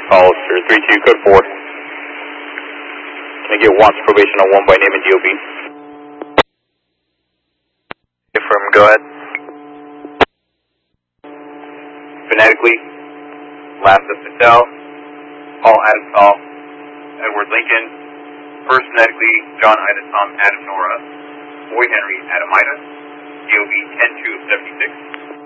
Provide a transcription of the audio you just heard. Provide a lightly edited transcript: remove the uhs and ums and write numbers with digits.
Hollister 32, code 4. Can I get Watts probation on 1 by name and DOB? Affirm, go ahead. Phonetically, last of Patel, Paul Adam Saul, Edward Lincoln, first phonetically, John Ida Tom Adam Nora, Boy Henry Adam Ida, DOB 10-2 of 76.